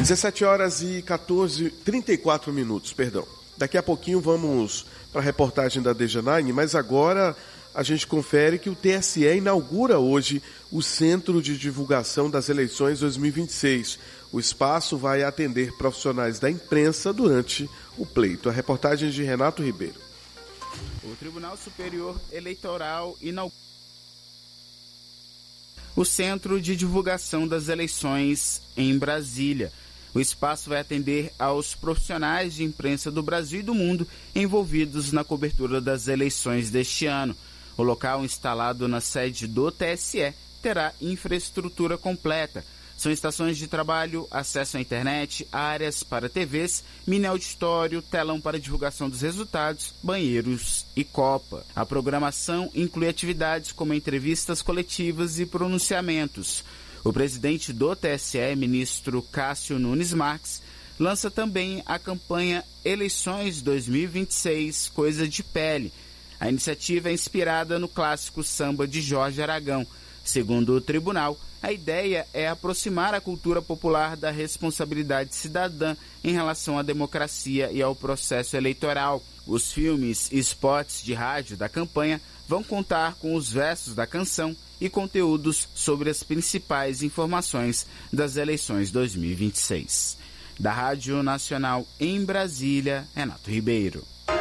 17 horas e 34 minutos, perdão. Daqui a pouquinho vamos para a reportagem da Dejanine, mas agora a gente confere que o TSE inaugura hoje o Centro de Divulgação das Eleições 2026. O espaço vai atender profissionais da imprensa durante o pleito. A reportagem de Renato Ribeiro. O Tribunal Superior Eleitoral inaugura o Centro de Divulgação das Eleições em Brasília. O espaço vai atender aos profissionais de imprensa do Brasil e do mundo envolvidos na cobertura das eleições deste ano. O local, instalado na sede do TSE, terá infraestrutura completa. São estações de trabalho, acesso à internet, áreas para TVs, mini auditório, telão para divulgação dos resultados, banheiros e copa. A programação inclui atividades como entrevistas coletivas e pronunciamentos. O presidente do TSE, ministro Cássio Nunes Marques, lança também a campanha Eleições 2026, Coisa de Pele. A iniciativa é inspirada no clássico samba de Jorge Aragão. Segundo o tribunal, a ideia é aproximar a cultura popular da responsabilidade cidadã em relação à democracia e ao processo eleitoral. Os filmes e spots de rádio da campanha vão contar com os versos da canção e conteúdos sobre as principais informações das eleições 2026. Da Rádio Nacional em Brasília, Renato Ribeiro.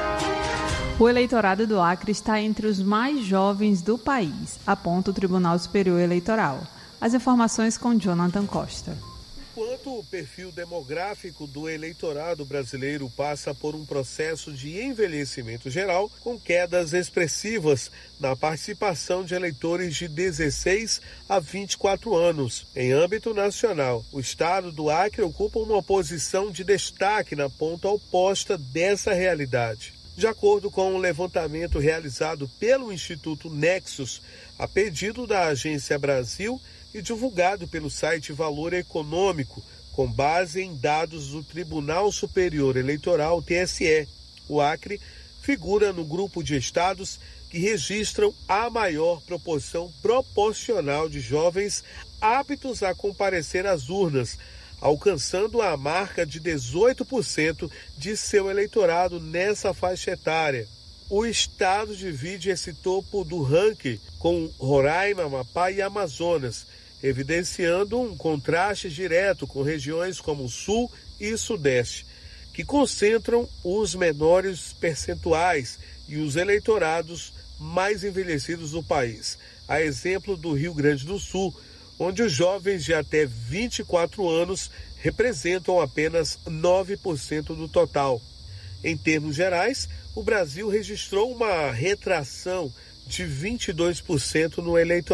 O eleitorado do Acre está entre os mais jovens do país, aponta o Tribunal Superior Eleitoral. As informações com Jonathan Costa. Enquanto o perfil demográfico do eleitorado brasileiro passa por um processo de envelhecimento geral, com quedas expressivas na participação de eleitores de 16 a 24 anos. Em âmbito nacional, o estado do Acre ocupa uma posição de destaque na ponta oposta dessa realidade. De acordo com um levantamento realizado pelo Instituto Nexus, a pedido da Agência Brasil e divulgado pelo site Valor Econômico, com base em dados do Tribunal Superior Eleitoral, TSE, o Acre figura no grupo de estados que registram a maior proporção proporcional de jovens aptos a comparecer às urnas, alcançando a marca de 18% de seu eleitorado nessa faixa etária. O estado divide esse topo do ranking com Roraima, Amapá e Amazonas, evidenciando um contraste direto com regiões como o Sul e Sudeste, que concentram os menores percentuais e os eleitorados mais envelhecidos do país. A exemplo do Rio Grande do Sul, onde os jovens de até 24 anos representam apenas 9% do total. Em termos gerais, o Brasil registrou uma retração de 22% no eleitorado.